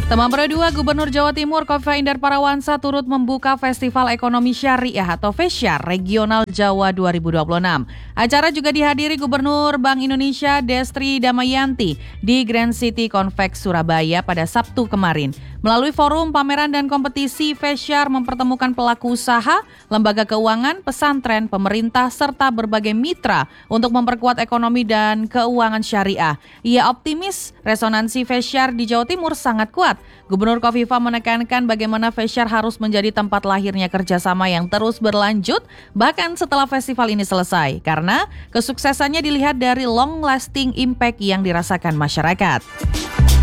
Tembang kedua, Gubernur Jawa Timur Kofifa Indar Parawansa turut membuka Festival Ekonomi Syariah atau FESYAR Regional Jawa 2026. Acara juga dihadiri Gubernur Bank Indonesia Destri Damayanti di Grand City Convex Surabaya pada Sabtu kemarin. Melalui forum, pameran dan kompetisi, FESYAR mempertemukan pelaku usaha, lembaga keuangan, pesantren, pemerintah, serta berbagai mitra untuk memperkuat ekonomi dan keuangan syariah. Ia optimis resonansi FESYAR di Jawa Timur sangat kuat. Gubernur Kofifa menekankan bagaimana FESYAR harus menjadi tempat lahirnya kerjasama yang terus berlanjut bahkan setelah festival ini selesai, karena kesuksesannya dilihat dari long lasting impact yang dirasakan masyarakat.